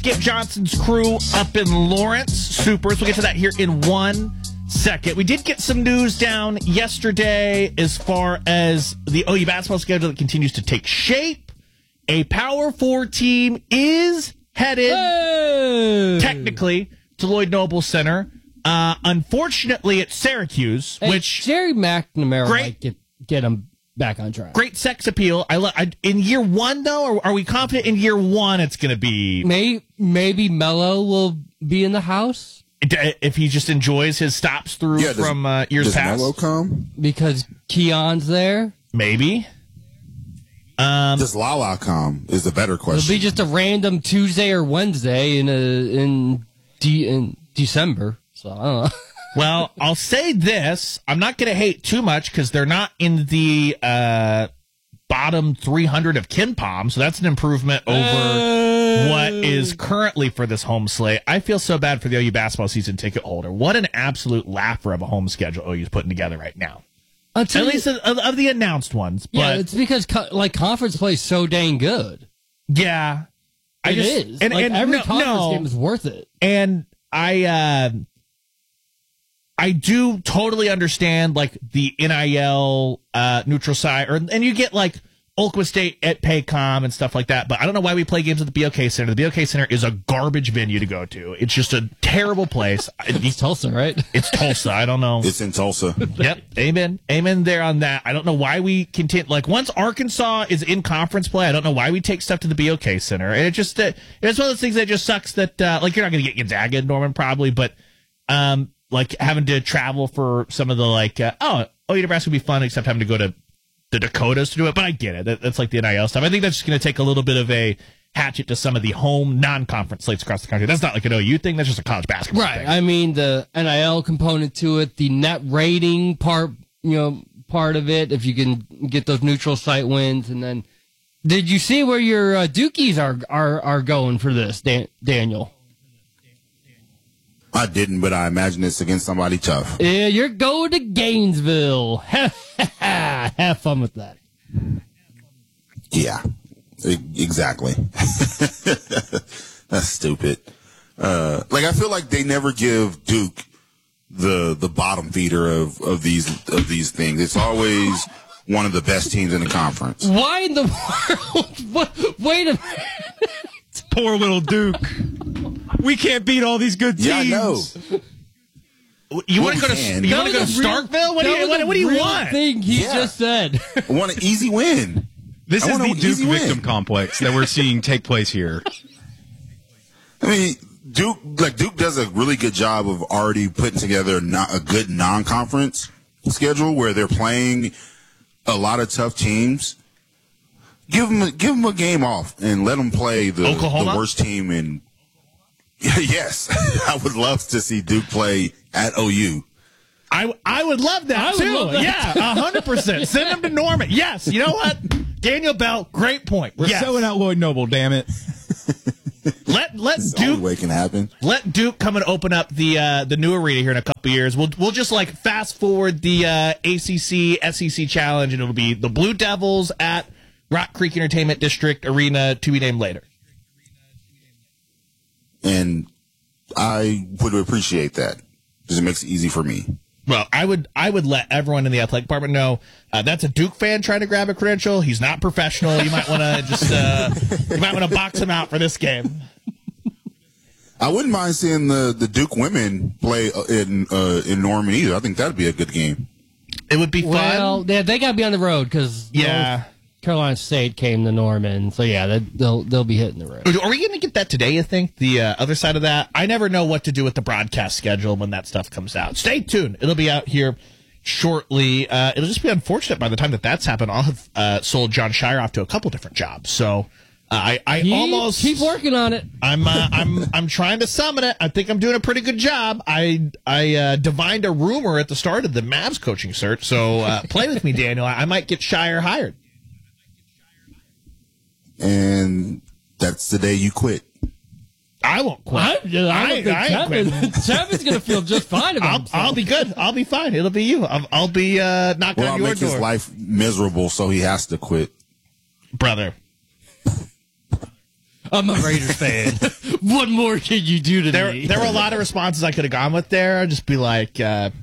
Skip Johnson's crew up in Lawrence. Supers. We'll get to that here in 1 second. We did get some news down yesterday as far as the OU basketball schedule that continues to take shape. A Power 4 team is headed, technically, to Lloyd Noble Center. Unfortunately, it's Syracuse, which Jerry McNamara might get him back on track. Great sex appeal. In year one, though, are we confident in year one it's going to be? Maybe Melo will be in the house if he just enjoys his stops through from years past. Does Melo come because Keon's there? Maybe. Does Lala come? Is the better question. It'll be just a random Tuesday or Wednesday in December. So I don't know. Well, I'll say this. I'm not going to hate too much because they're not in the bottom 300 of KenPom, so that's an improvement over what is currently for this home slate. I feel so bad for the OU basketball season ticket holder. What an absolute laugher of a home schedule OU's putting together right now. At least of the announced ones. But yeah, it's because conference play is so dang good. Yeah. It is. And every conference game is worth it. And I do totally understand like the NIL neutral site, and you get like Oklahoma State at Paycom and stuff like that. But I don't know why we play games at the BOK Center. The BOK Center is a garbage venue to go to. It's just a terrible place. It's Tulsa, right? It's Tulsa. I don't know. It's in Tulsa. Yep. Amen there on that. I don't know why we continue. Like once Arkansas is in conference play, I don't know why we take stuff to the BOK Center. And it just it's one of those things that just sucks that like you're not going to get Gonzaga and Norman probably, but like having to travel for some of the like Nebraska would be fun except having to go to the Dakotas to do it, but I get it. That's like the NIL stuff. I think that's just going to take a little bit of a hatchet to some of the home non-conference slates across the country. That's not like an OU thing. That's just a college basketball thing. I mean, the NIL component to it, the net rating part of it, if you can get those neutral site wins. And then did you see where your Dukies are going for this, Daniel? I didn't, but I imagine it's against somebody tough. Yeah, you're going to Gainesville. Have fun with that. Yeah, exactly. That's stupid. I feel like they never give Duke the bottom feeder of these things. It's always one of the best teams in the conference. Why in the world? Wait a minute. Poor little Duke. We can't beat all these good teams. Yeah, I know. You want to go to Starkville? What do you want? Thing he just said. I want an easy win. This is the Duke victim complex that we're seeing take place here. I mean, Duke does a really good job of already putting together a good non-conference schedule where they're playing a lot of tough teams. Give them a game off and let them play the worst team in. Yes, I would love to see Duke play at OU. I would love that too. Yeah, 100%. Send them to Norman. Yes, you know what? Daniel Bell, great point. We're selling out Lloyd Noble, damn it. Let Duke. The only way it can happen. Let Duke come and open up the new arena here in a couple of years. We'll just like fast forward the ACC SEC challenge, and it'll be the Blue Devils at Rock Creek Entertainment District Arena, to be named later. And I would appreciate that because it makes it easy for me. Well, I would let everyone in the athletic department know that's a Duke fan trying to grab a credential. He's not professional. You might want to box him out for this game. I wouldn't mind seeing the Duke women play in Norman either. I think that'd be a good game. It would be fun. Well, they got to be on the road because Carolina State came to Norman, so yeah, they'll be hitting the road. Are we going to get that today, you think? The other side of that? I never know what to do with the broadcast schedule when that stuff comes out. Stay tuned. It'll be out here shortly. It'll just be unfortunate by the time that's happened. I'll have sold John Shire off to a couple different jobs. So I almost keep working on it. I'm trying to summon it. I think I'm doing a pretty good job. I divined a rumor at the start of the Mavs coaching search. So play with me, Daniel. I might get Shire hired. And that's the day you quit. I won't quit. I ain't Kevin's going to feel just fine about himself. I'll be good. I'll be fine. It'll be you. I'll be knocking on your door. I'll make his life miserable, so he has to quit. Brother. I'm a Raiders fan. What more can you do to me? There were a lot of responses I could have gone with there. I'd just be like,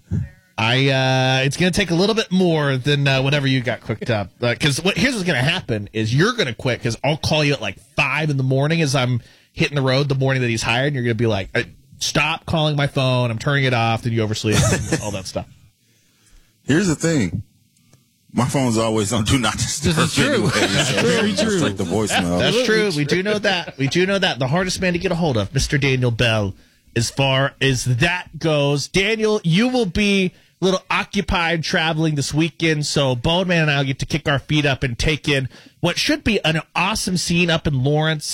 it's going to take a little bit more than whenever you got cooked up. Because here's what's going to happen is you're going to quit because I'll call you at like 5 in the morning as I'm hitting the road the morning that he's hired. And you're going to be like, stop calling my phone. I'm turning it off. Then you oversleep and all that stuff. Here's the thing. My phone's always on Do Not Disturb. This is true. Anyway, so Very it's true. like the voicemail. That's true. We do know that. The hardest man to get a hold of, Mr. Daniel Bell, as far as that goes. Daniel, you will be a little occupied traveling this weekend, so Bone Man and I will get to kick our feet up and take in what should be an awesome scene up in Lawrence.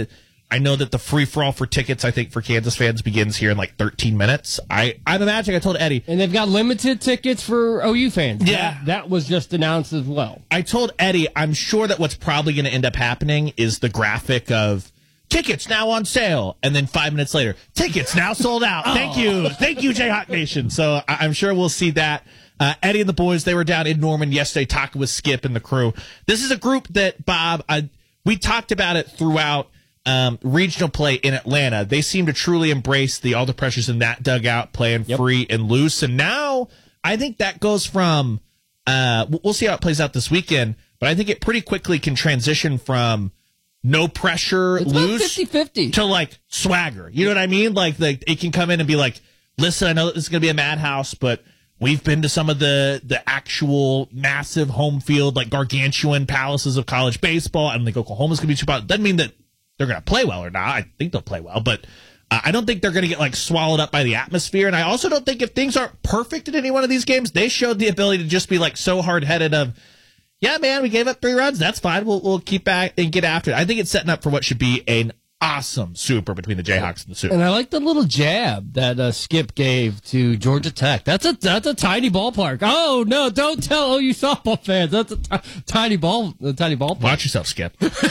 I know that the free-for-all for tickets, I think, for Kansas fans begins here in like 13 minutes. I'm imagining, I told Eddie. And they've got limited tickets for OU fans. Yeah. That was just announced as well. I told Eddie, I'm sure that what's probably going to end up happening is the graphic of tickets now on sale. And then 5 minutes later, tickets now sold out. Thank you. Thank you, Jayhawk Nation. So I'm sure we'll see that. Eddie and the boys, they were down in Norman yesterday talking with Skip and the crew. This is a group that, Bob, we talked about it throughout regional play in Atlanta. They seem to truly embrace all the pressures in that dugout, playing free and loose. And now I think that goes from, we'll see how it plays out this weekend, but I think it pretty quickly can transition from no pressure, It's loose, 50-50. to like swagger. You know what I mean? Like it can come in and be like, listen, I know this is going to be a madhouse, but we've been to some of the actual massive home field, like gargantuan palaces of college baseball. I don't think Oklahoma's going to be too bad. Doesn't mean that they're going to play well or not. I think they'll play well, but I don't think they're going to get like swallowed up by the atmosphere. And I also don't think if things aren't perfect in any one of these games, they showed the ability to just be like so hard-headed of, yeah, man, we gave up 3 runs. That's fine. We'll keep back and get after it. I think it's setting up for what should be an awesome super between the Jayhawks and the Sioux. And I like the little jab that Skip gave to Georgia Tech. That's a tiny ballpark. Oh no! Don't tell OU softball fans that's a tiny ballpark. Watch yourself, Skip.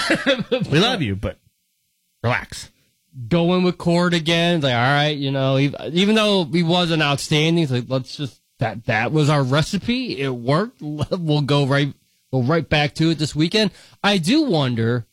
We love you, but relax. Going with Cord again. It's like, all right, even though he wasn't outstanding, it's like let's just that was our recipe. It worked. We'll go right back to it this weekend. I do wonder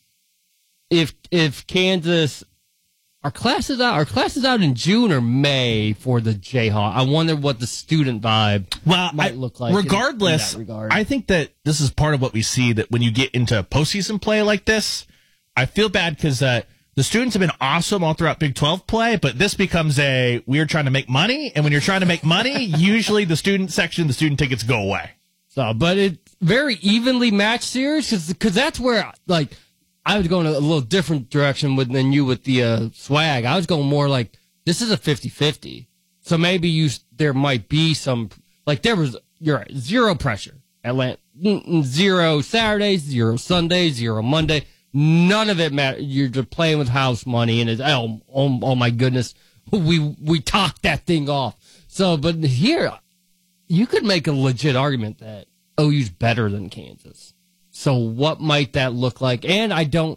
if Kansas, our class is out in June or May for the Jayhawk. I wonder what the student vibe might look like. Regardless, in that regard. I think that this is part of what we see, that when you get into postseason play like this, I feel bad because the students have been awesome all throughout Big 12 play, but this becomes we're trying to make money, and when you're trying to make money, usually the student tickets go away. So, but it's very evenly matched series because that's where like I was going a little different direction than you with the swag. I was going more like this is a 50-50. So maybe there might be some like you're right, zero pressure. Atlanta 0 Saturdays, 0 Sundays, 0 Monday. None of it matters. You're just playing with house money, and it's oh my goodness, we talked that thing off. So, but here you could make a legit argument that OU's better than Kansas. So, what might that look like? And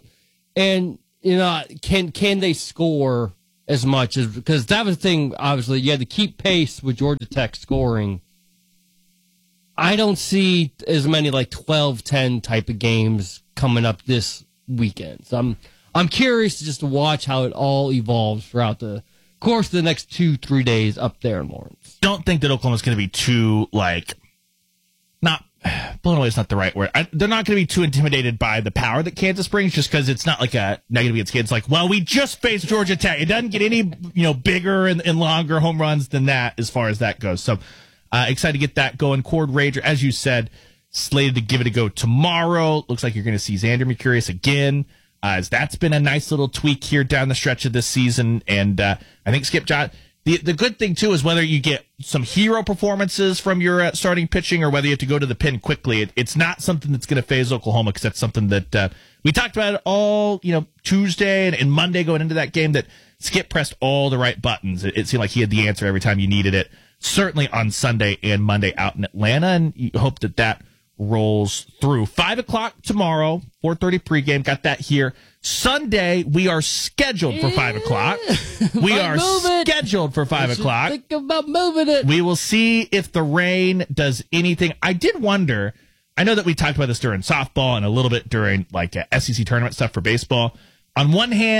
can they score as much as because that was the thing. Obviously, you had to keep pace with Georgia Tech scoring. I don't see as many like 12-10 type of games coming up this weekend. So I'm curious just to watch how it all evolves throughout the course of the next 2-3 days up there in Lawrence. Don't think that Oklahoma's going to be too not blown away is not the right word. They're not going to be too intimidated by the power that Kansas brings, just because it's not like a negative against Kansas. Like, well, we just faced Georgia Tech. It doesn't get any bigger and longer home runs than that as far as that goes. So excited to get that going. Cord Rager, as you said, slated to give it a go tomorrow. Looks like you're going to see Xander Mercurius again, as that's been a nice little tweak here down the stretch of this season. And I think Skip Jot, the good thing, too, is whether you get some hero performances from your starting pitching or whether you have to go to the pin quickly, it's not something that's going to phase Oklahoma, because that's something that we talked about it all Tuesday and Monday going into that game, that Skip pressed all the right buttons. It seemed like he had the answer every time you needed it, certainly on Sunday and Monday out in Atlanta, and you hope that rolls through. 5 o'clock tomorrow, 4:30 pregame. Got that here. Sunday, we are scheduled for 5 o'clock. We are scheduled for 5 o'clock. Think about moving it. We will see if the rain does anything. I did wonder, I know that we talked about this during softball and a little bit during SEC tournament stuff for baseball. On one hand,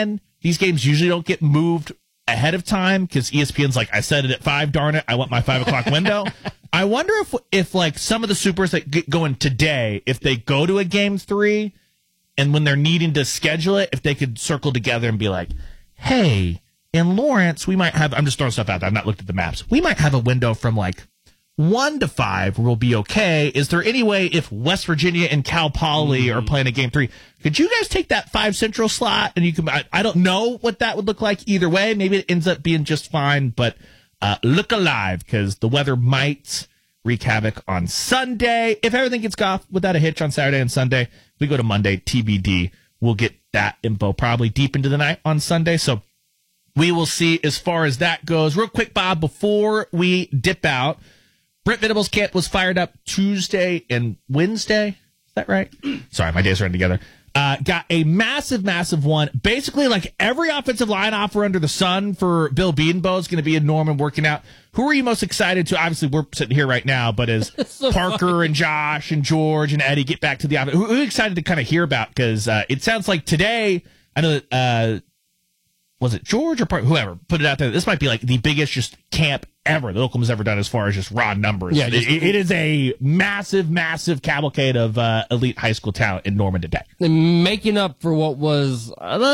these games usually don't get moved ahead of time because ESPN's like, I said it at 5, darn it, I want my 5 o'clock window. I wonder if like some of the supers that get going today, if they go to a game 3 and when they're needing to schedule it, if they could circle together and be like, hey, in Lawrence, we might have, I'm just throwing stuff out there, I've not looked at the maps, we might have a window from like 1 to 5 will be okay. Is there any way if West Virginia and Cal Poly are playing a game 3, could you guys take that 5 Central slot and you can, I don't know what that would look like either way. Maybe it ends up being just fine, but look alive because the weather might wreak havoc on Sunday. If everything gets off without a hitch on Saturday and Sunday, we go to Monday, TBD. We'll get that info probably deep into the night on Sunday. So we will see as far as that goes. Real quick, Bob, before we dip out, Brent Venables' camp was fired up Tuesday and Wednesday. Is that right? Sorry, my days are running together. Got a massive one. Basically, like every offensive line offer under the sun for Bill Bedenbaugh is going to be in Norman working out. Who are you most excited to? Obviously, we're sitting here right now, but as so Parker funny. And Josh and George and Eddie get back to the offense, who are you excited to kind of hear about? Because it sounds like today, I know that, was it George or Parker? Whoever put it out there. This might be like the biggest just camp ever that Oklahoma's ever done as far as just raw numbers. Yeah, it is a massive cavalcade of elite high school talent in Norman today. Making up for what was,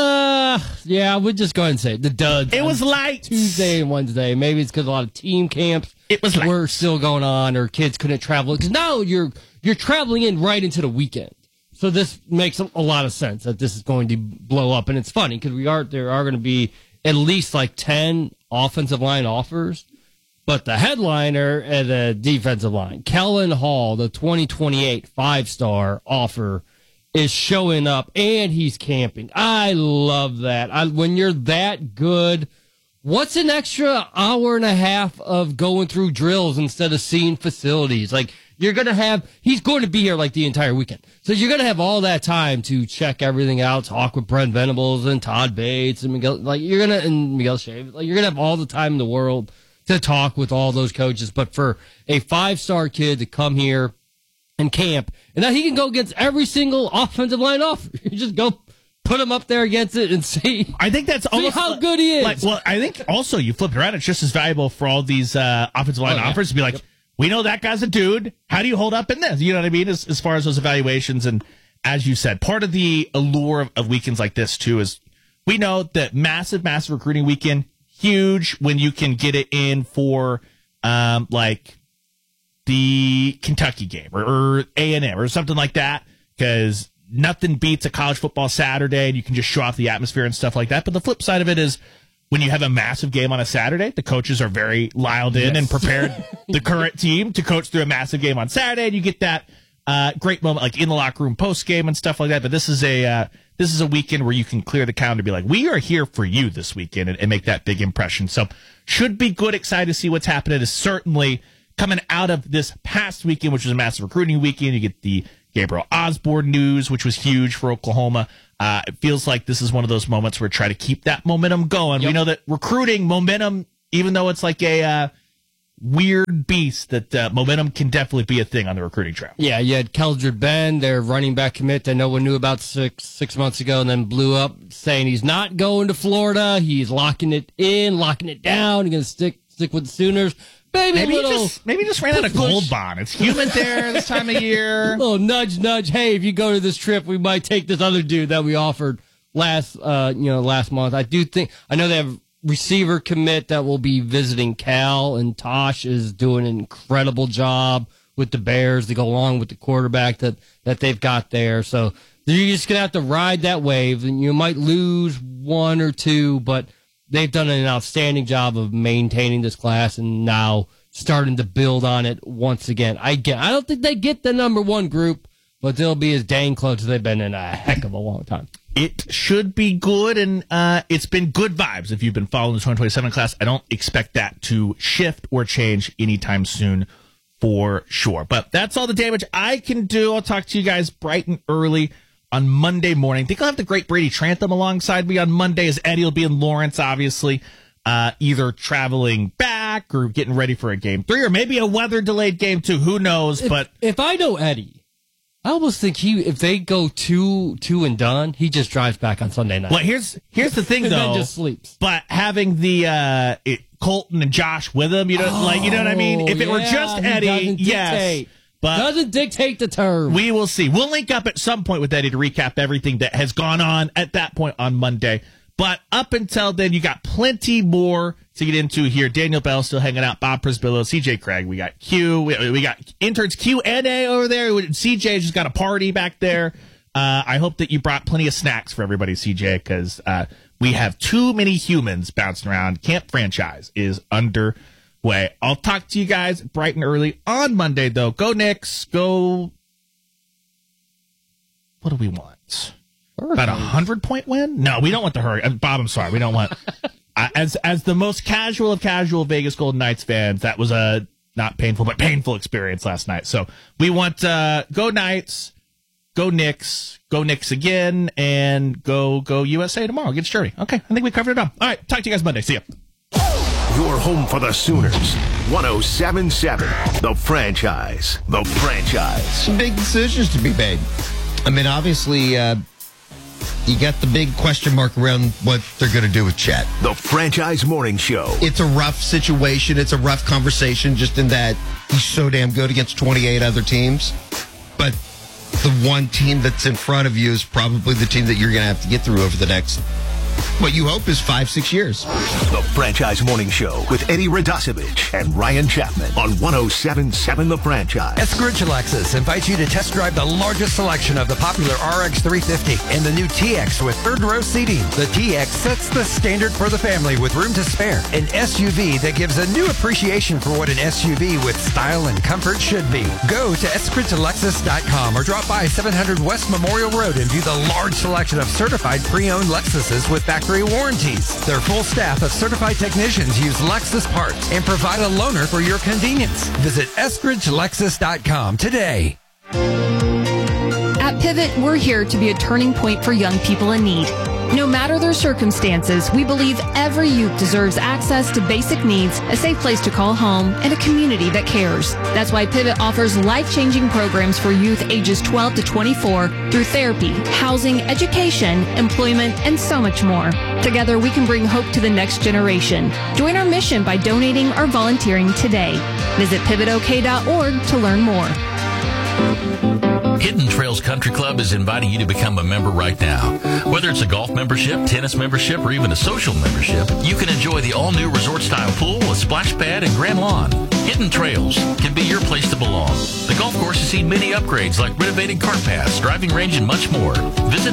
I would just go ahead and say it, the duds. It was light. Tuesday and Wednesday. Maybe it's because a lot of team camps were still going on or kids couldn't travel. Because now you're traveling in right into the weekend. So this makes a lot of sense that this is going to blow up. And it's funny because there are going to be at least like 10 offensive line offers. But the headliner at the defensive line, Kellen Hall, the 2028 5-star offer, is showing up, and he's camping. I love that. When you're that good, what's an extra hour and a half of going through drills instead of seeing facilities? Like, he's going to be here like the entire weekend. So you're going to have all that time to check everything out, talk with Brent Venables and Todd Bates and Miguel Shea. Like, you're going to have all the time in the world to talk with all those coaches. But for a 5-star kid to come here and camp, and now he can go against every single offensive line offer. You just go put him up there against it and see. I think that's almost how good he is. Well, I think also you flip it around. It's just as valuable for all these offensive line offers to be like, we know that guy's a dude. How do you hold up in this? You know what I mean? As far as those evaluations. And as you said, part of the allure of weekends like this, too, is we know that massive recruiting weekend, huge when you can get it in for like the Kentucky game or A&M or something like that, because nothing beats a college football Saturday and you can just show off the atmosphere and stuff like that. But the flip side of it is when you have a massive game on a Saturday, the coaches are very dialed in and prepared the current team to coach through a massive game on Saturday, and you get that great moment like in the locker room post game and stuff like that. But this is a weekend where you can clear the calendar and be like, we are here for you this weekend, and make that big impression. So should be good. Excited to see what's happening. Is certainly coming out of this past weekend, which was a massive recruiting weekend. You get the Gabriel Osborne news, which was huge for Oklahoma. It feels like this is one of those moments where try to keep that momentum going. Yep. We know that recruiting momentum, even though it's like a weird beast, that momentum can definitely be a thing on the recruiting trail. Yeah, you had Keldred Ben, their running back commit that no one knew about six months ago, and then blew up saying he's not going to Florida. He's locking it in, locking it down. He's going to stick with the Sooners. Maybe just ran out of Gold Bond. It's humid there this time of year. A little nudge. Hey, if you go to this trip, we might take this other dude that we offered last month. I know they have receiver commit that will be visiting Cal, and Tosh is doing an incredible job with the Bears to go along with the quarterback that they've got there. So you're just gonna have to ride that wave, and you might lose one or two, but they've done an outstanding job of maintaining this class and now starting to build on it once again. I don't think they get the number one group, but they'll be as dang close as they've been in a heck of a long time. It should be good, and it's been good vibes if you've been following the 2027 class. I don't expect that to shift or change anytime soon for sure. But that's all the damage I can do. I'll talk to you guys bright and early on Monday morning. I think I'll have the great Brady Trantham alongside me on Monday, as Eddie will be in Lawrence, obviously, either traveling back or getting ready for a game 3, or maybe a weather-delayed game 2. Who knows? But if I know Eddie, I almost think if they go two and done, he just drives back on Sunday night. Well, here's the thing, and though. then just sleeps. But having the Colton and Josh with him, you know what I mean? If it were just Eddie, yes. But doesn't dictate the term. We will see. We'll link up at some point with Eddie to recap everything that has gone on at that point on Monday. But up until then, you got plenty more to get into here. Daniel Bell still hanging out. Bob Prisbillo, CJ Craig. We got Q. We got interns Q&A over there. CJ just got a party back there. I hope that you brought plenty of snacks for everybody, CJ, because we have too many humans bouncing around. Camp Franchise is underway. I'll talk to you guys bright and early on Monday, though. Go Knicks. Go. What do we want? About 100-point win? No, we don't want the Hurricane. Bob, I'm sorry. We don't want. As the most casual of casual Vegas Golden Knights fans, that was a not painful but painful experience last night. So we want go Knights, go Knicks again, and go USA tomorrow. Get sturdy. Okay, I think we covered it all. All right, talk to you guys Monday. See ya. Your home for the Sooners. 107.7. The Franchise. The Franchise. Some big decisions to be made. I mean, obviously, you got the big question mark around what they're going to do with Chet. The Franchise Morning Show. It's a rough situation. It's a rough conversation just in that he's so damn good against 28 other teams. But the one team that's in front of you is probably the team that you're going to have to get through over the next, what you hope is 5-6 years. The Franchise Morning Show with Eddie Radosevich and Ryan Chapman on 107.7 The Franchise. Eskridge Lexus invites you to test drive the largest selection of the popular RX 350 and the new TX with third row seating. The TX sets the standard for the family with room to spare. An SUV that gives a new appreciation for what an SUV with style and comfort should be. Go to eskridgelexus.com or drop by 700 West Memorial Road and view the large selection of certified pre-owned Lexuses with factory warranties. Their full staff of certified technicians use Lexus parts and provide a loaner for your convenience. Visit eskridgelexus.com today. At Pivot, we're here to be a turning point for young people in need. No matter their circumstances, we believe every youth deserves access to basic needs, a safe place to call home, and a community that cares. That's why Pivot offers life-changing programs for youth ages 12 to 24 through therapy, housing, education, employment, and so much more. Together, we can bring hope to the next generation. Join our mission by donating or volunteering today. Visit pivotok.org to learn more. Hidden Trails Country Club is inviting you to become a member right now. Whether it's a golf membership, tennis membership, or even a social membership, you can enjoy the all-new resort-style pool, a splash pad, and grand lawn. Hidden Trails can be your place to belong. The golf course has seen many upgrades like renovated cart paths, driving range, and much more. Visit